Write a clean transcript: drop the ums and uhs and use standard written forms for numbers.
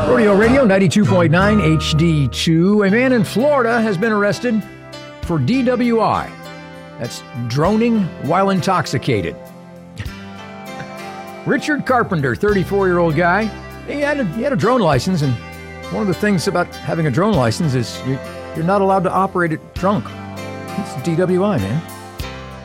Rodeo Radio 92.9 HD2. A man in Florida has been arrested for DWI. That's droning while intoxicated. Richard Carpenter, 34-year-old guy. He had a drone license, and one of the things about having a drone license is you're not allowed to operate it drunk. It's DWI, man.